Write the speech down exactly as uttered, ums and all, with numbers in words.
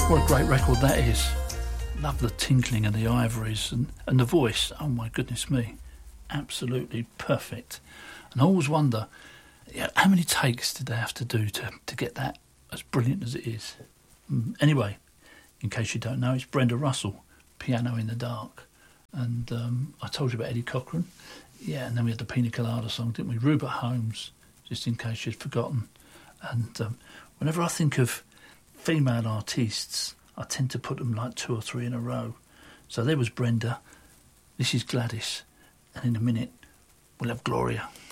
What a great record that is. Love the tinkling of the ivories and, and the voice. Oh my goodness me. Absolutely perfect. And I always wonder, yeah, how many takes did they have to do to, to get that as brilliant as it is? Mm. Anyway, in case you don't know, it's Brenda Russell, Piano in the Dark. And um, I told you about Eddie Cochran. Yeah, and then we had the Pina Colada song, didn't we? Rupert Holmes, just in case you'd forgotten. And um, whenever I think of female artists, I tend to put them like two or three in a row. So there was Brenda, this is Gladys, and in a minute we'll have Gloria.